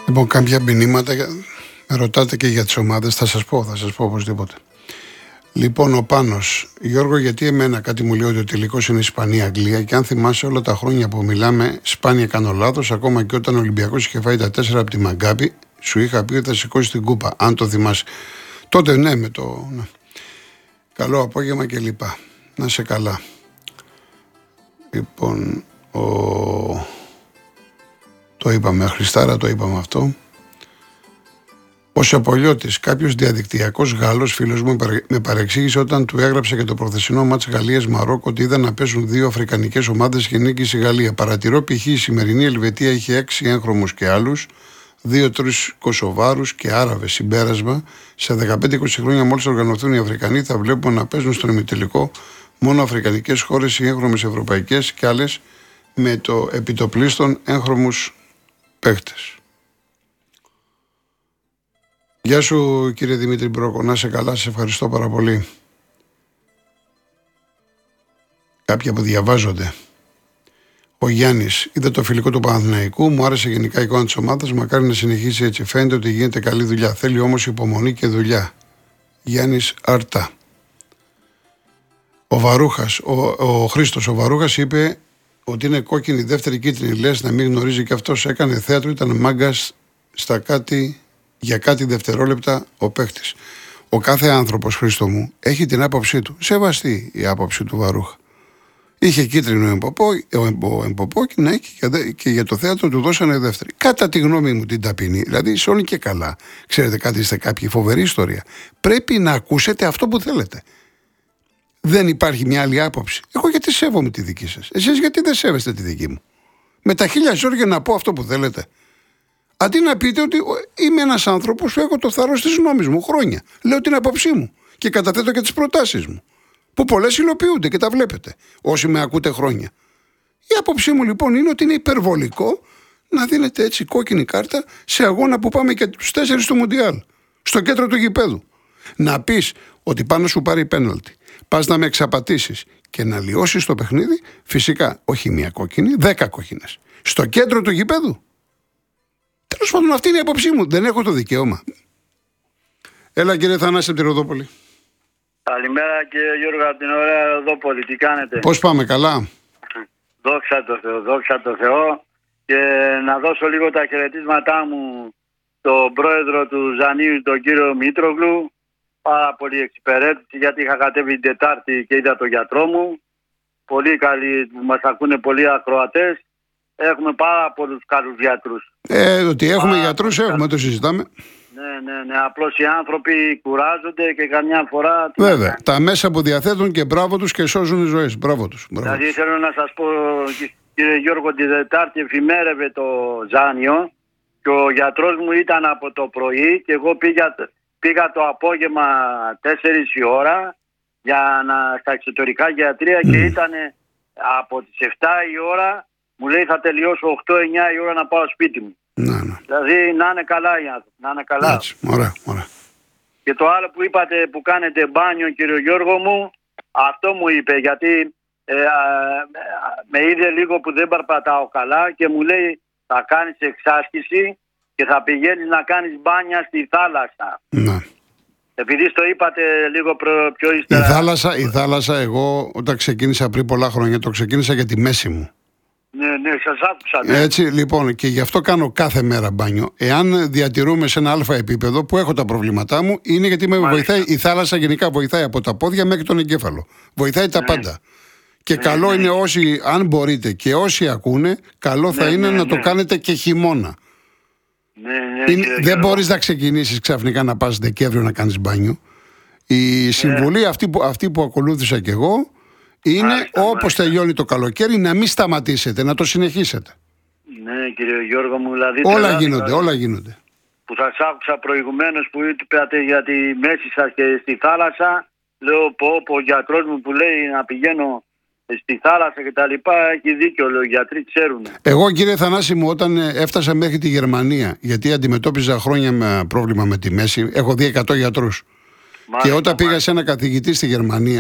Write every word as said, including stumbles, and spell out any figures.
Λοιπόν, κάποια μηνύματα με ρωτάτε και για τις ομάδες. Θα σας πω, θα σας πω οπωσδήποτε. Λοιπόν, ο Πάνος, Γιώργο, γιατί εμένα κάτι μου λέει ότι ο τελικός είναι Ισπανία-Αγγλία και αν θυμάσαι όλα τα χρόνια που μιλάμε, σπάνια κάνω λάθος, ακόμα και όταν ο Ολυμπιακός είχε φάει τα τέσσερα από τη Μαγκάμπη, σου είχα πει ότι θα σηκώσει την κούπα, αν το θυμάσαι. Τότε ναι, με το. Ναι. Καλό απόγευμα και λοιπά. Να σε καλά. Λοιπόν, ο... το είπαμε, Χριστάρα, το είπαμε αυτό. Ο Σαπολιώτης, κάποιος διαδικτυακός Γάλλος φίλος μου με παρεξήγησε όταν του έγραψε και το προχθεσινό μάτς Γαλλίας-Μαρόκο ότι είδα να παίζουν δύο αφρικανικές ομάδες και νίκησε η Γαλλία. Παρατηρώ π.χ. η σημερινή Ελβετία είχε έξι έγχρωμους και άλλους, δύο-τρεις Κωσοβάρους και Άραβες. Συμπέρασμα, σε δεκαπέντε είκοσι χρόνια μόλις οργανωθούν οι Αφρικανοί θα βλέπουμε να παίζουν στον ημιτελικό μόνο αφρικανικές χώρες, οι έγχρωμες ευρωπαϊκές και άλλες με το επιτοπλίστων έγχρωμους παίχτες. Γεια σου κύριε Δημήτρη Μπρόκο, να σε καλά, σε ευχαριστώ πάρα πολύ. Κάποια που διαβάζονται. Ο Γιάννης, είδα το φιλικό του Παναθηναϊκού, μου άρεσε γενικά η εικόνα της ομάδας, μακάρι να συνεχίσει έτσι. Φαίνεται ότι γίνεται καλή δουλειά. Θέλει όμως υπομονή και δουλειά. Γιάννης Αρτά. Ο Βαρούχας, ο, ο Χρήστος, ο Βαρούχας είπε ότι είναι κόκκινη δεύτερη κίτρινη. Λες να μην γνωρίζει και αυτός, έκανε θέατρο, ήταν μάγκας στα κάτι. Για κάτι δευτερόλεπτα ο παίχτης. Ο κάθε άνθρωπος, Χρήστο μου, έχει την άποψή του. Σεβαστή η άποψη του Βαρούχα. Είχε κίτρινο εμποπό, ο εμποπό και, ναι, και για το θέατρο του δώσανε δεύτερη. Κατά τη γνώμη μου την ταπεινή, δηλαδή σε όλοι και καλά. Ξέρετε κάτι, είστε κάποιοι, φοβερή ιστορία. Πρέπει να ακούσετε αυτό που θέλετε. Δεν υπάρχει μια άλλη άποψη. Εγώ γιατί σέβομαι τη δική σας. Εσείς γιατί δεν σέβεστε τη δική μου. Με τα χίλια ζόρια να πω αυτό που θέλετε. Αντί να πείτε ότι είμαι ένας άνθρωπος που έχω το θάρρος της γνώμης μου χρόνια. Λέω την άποψή μου και καταθέτω και τις προτάσεις μου. Που πολλές υλοποιούνται και τα βλέπετε. Όσοι με ακούτε χρόνια. Η άποψή μου λοιπόν είναι ότι είναι υπερβολικό να δίνετε έτσι κόκκινη κάρτα σε αγώνα που πάμε και τους τέσσερις του Μουντιάλ. Στο κέντρο του γηπέδου. Να πεις ότι πάνω σου πάρει πέναλτι. Πας να με εξαπατήσεις και να λιώσεις το παιχνίδι. Φυσικά όχι μία κόκκινη, δέκα κόκκινες. Στο κέντρο του γηπέδου. Τέλος πάντων, αυτή είναι η άποψή μου. Δεν έχω το δικαίωμα. Έλα, κύριε Θανάση από τη Ροδόπολη. Καλημέρα, κύριε Γιώργο από την ωραία Ροδόπολη. Τι κάνετε? Πώς πάμε, καλά? Δόξα τω Θεώ, δόξα τω Θεώ. Και να δώσω λίγο τα χαιρετίσματά μου στον πρόεδρο του Ζανίου, τον κύριο Μήτρογλου. Πάρα πολύ εξυπηρέτηση, γιατί είχα κατέβει την Τετάρτη και είδα τον γιατρό μου. Πολύ καλή, μας ακούνε πολλοί ακροατές. Έχουμε πάρα πολλούς καλούς γιατρούς. Ε, ότι έχουμε πάρα γιατρούς, έχουμε, καλούς. Το συζητάμε. Ναι, ναι, ναι. Απλώς οι άνθρωποι κουράζονται και καμιά φορά. Βέβαια. Τα μέσα που διαθέτουν και μπράβο τους και σώζουν ζωές. Μπράβο τους. Μπράβο. Δηλαδή θέλω να σας πω, κύριε Γιώργο, τη Δετάρτη εφημέρευε το Ζάνιο και ο γιατρός μου ήταν από το πρωί και εγώ πήγα, πήγα το απόγευμα τέσσερις η ώρα για να, στα εξωτερικά γιατρία mm. και ήταν από τις επτά η ώρα. Μου λέει θα τελειώσω οκτώ εννιά η ώρα να πάω σπίτι μου. Να, ναι. Δηλαδή να είναι καλά οι άνθρωποι. Να είναι καλά. Έτσι, ωραία, ωραία. Και το άλλο που είπατε που κάνετε μπάνιο, κύριο Γιώργο μου, αυτό μου είπε, γιατί ε, α, με είδε λίγο που δεν περπατάω καλά και μου λέει θα κάνεις εξάσκηση και θα πηγαίνεις να κάνεις μπάνια στη θάλασσα. Ναι. Επειδή το είπατε λίγο προ, πιο ύστερα. Η θάλασσα, η θάλασσα εγώ όταν ξεκίνησα πριν πολλά χρόνια το ξεκίνησα για τη μέση μου. Ναι, ναι, σας άκουσα. Ναι. Έτσι, λοιπόν, και γι' αυτό κάνω κάθε μέρα μπάνιο. Εάν διατηρούμε σε ένα αλφα επίπεδο που έχω τα προβλήματά μου, είναι γιατί με βοηθάει η θάλασσα, γενικά βοηθάει από τα πόδια μέχρι τον εγκέφαλο. Βοηθάει τα ναι. πάντα. Και ναι, καλό ναι. είναι όσοι, αν μπορείτε και όσοι ακούνε, καλό θα ναι, είναι ναι, να ναι. το κάνετε και χειμώνα. Ναι, ναι, είναι, ναι, δεν ναι. μπορείς να ξεκινήσεις ξαφνικά να πας Δεκέμβριο να κάνεις μπάνιο. Η συμβουλή ναι. αυτή, που, αυτή που ακολούθησα κι εγώ. Είναι μάλιστα, όπως μάλιστα. τελειώνει το καλοκαίρι να μην σταματήσετε, να το συνεχίσετε. Ναι, κύριε Γιώργο μου, δηλαδή. Όλα γίνονται, δηλαδή, όλα γίνονται. Που σας άκουσα προηγουμένως που είπατε για τη μέση σας και στη θάλασσα. Λέω πω, πω ο γιατρός μου που λέει να πηγαίνω στη θάλασσα και τα λοιπά, έχει δίκιο, λέω, οι γιατροί ξέρουν. Εγώ, κύριε Θανάση μου, όταν έφτασα μέχρι τη Γερμανία, γιατί αντιμετώπιζα χρόνια με πρόβλημα με τη μέση, έχω δει εκατό γιατρούς. Μάλιστα, και όταν μάλιστα. πήγα σε ένα καθηγητή στη Γερμανία,